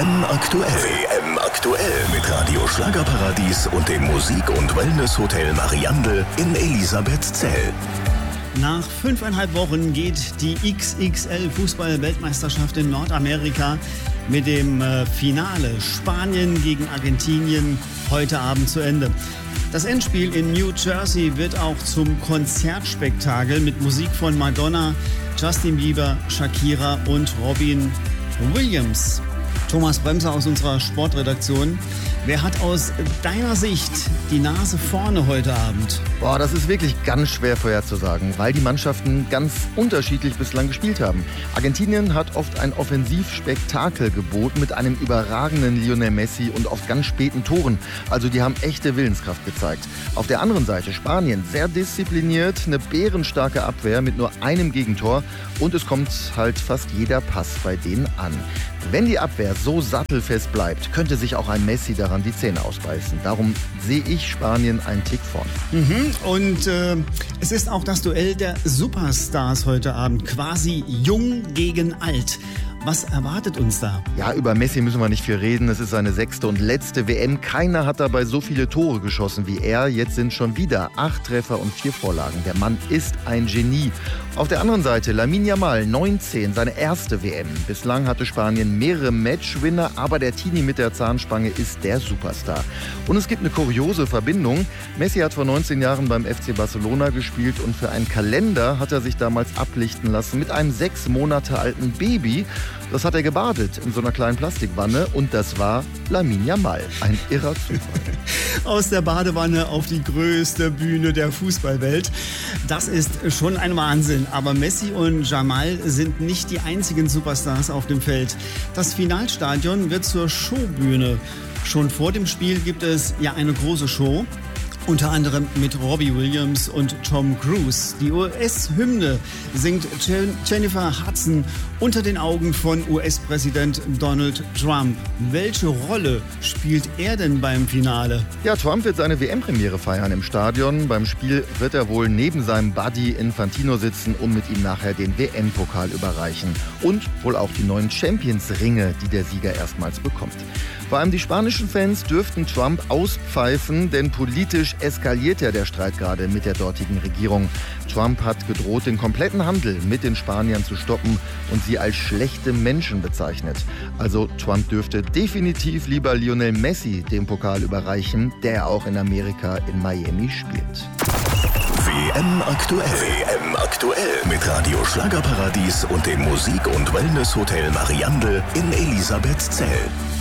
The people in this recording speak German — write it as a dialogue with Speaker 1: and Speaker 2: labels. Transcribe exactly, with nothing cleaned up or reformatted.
Speaker 1: M aktuell. W M aktuell mit Radio Schlagerparadies und dem Musik- und Wellness-Hotel Mariandel in Elisabethzell.
Speaker 2: Nach fünfeinhalb Wochen geht die X X L-Fußball-Weltmeisterschaft in Nordamerika mit dem äh, Finale Spanien gegen Argentinien heute Abend zu Ende. Das Endspiel in New Jersey wird auch zum Konzertspektakel mit Musik von Madonna, Justin Bieber, Shakira und Robin Williams. Thomas Bremser aus unserer Sportredaktion. Wer hat aus deiner Sicht die Nase vorne heute Abend?
Speaker 3: Boah, das ist wirklich ganz schwer vorherzusagen, weil die Mannschaften ganz unterschiedlich bislang gespielt haben. Argentinien hat oft ein Offensivspektakel geboten mit einem überragenden Lionel Messi und oft ganz späten Toren. Also die haben echte Willenskraft gezeigt. Auf der anderen Seite Spanien sehr diszipliniert, eine bärenstarke Abwehr mit nur einem Gegentor und es kommt halt fast jeder Pass bei denen an. Wenn die Abwehr so sattelfest bleibt, könnte sich auch ein Messi daran die Zähne ausbeißen. Darum sehe ich Spanien einen Tick vorn.
Speaker 2: Mhm. Und äh, es ist auch das Duell der Superstars heute Abend. Quasi jung gegen alt. Was erwartet uns da?
Speaker 3: Ja, über Messi müssen wir nicht viel reden. Es ist seine sechste und letzte W M. Keiner hat dabei so viele Tore geschossen wie er. Jetzt sind schon wieder acht Treffer und vier Vorlagen. Der Mann ist ein Genie. Auf der anderen Seite Lamine Yamal, neunzehn, seine erste W M. Bislang hatte Spanien mehrere Matchwinner, aber der Teenie mit der Zahnspange ist der Superstar. Und es gibt eine kuriose Verbindung. Messi hat vor neunzehn Jahren beim F C Barcelona gespielt und für einen Kalender hat er sich damals ablichten lassen mit einem sechs Monate alten Baby. Das hat er gebadet in so einer kleinen Plastikwanne und das war Lamine Yamal. Ein irrer Zufall.
Speaker 2: Aus der Badewanne auf die größte Bühne der Fußballwelt. Das ist schon ein Wahnsinn. Aber Messi und Yamal sind nicht die einzigen Superstars auf dem Feld. Das Finalstadion wird zur Showbühne. Schon vor dem Spiel gibt es ja eine große Show. Unter anderem mit Robbie Williams und Tom Cruise. Die U S-Hymne singt Jennifer Hudson unter den Augen von U S-Präsident Donald Trump. Welche Rolle spielt er denn beim Finale?
Speaker 3: Ja, Trump wird seine W M-Premiere feiern im Stadion. Beim Spiel wird er wohl neben seinem Buddy Infantino sitzen und mit ihm nachher den W M-Pokal überreichen. Und wohl auch die neuen Champions-Ringe, die der Sieger erstmals bekommt. Vor allem die spanischen Fans dürften Trump auspfeifen, denn politisch eskaliert ja der Streit gerade mit der dortigen Regierung. Trump hat gedroht, den kompletten Handel mit den Spaniern zu stoppen und sie als schlechte Menschen bezeichnet. Also Trump dürfte definitiv lieber Lionel Messi den Pokal überreichen, der auch in Amerika in Miami spielt.
Speaker 1: W M aktuell. W M aktuell mit Radio Schlagerparadies und dem Musik- und Wellness-Hotel Mariandel in Elisabethzell.